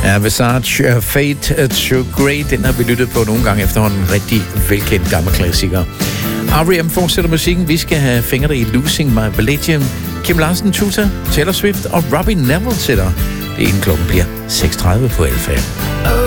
Ja, Versace, Fade to Grey, den har vi lyttet på nogle gange efterhånden. En rigtig velkendt gammel klassiker. R.E.M. fortsætter musikken. Vi skal have fingre i Losing My Palladium. Kim Larsen, Tuta, Taylor Swift og Robbie Neville sætter. Det ene klokken bliver 6:30 på LFM.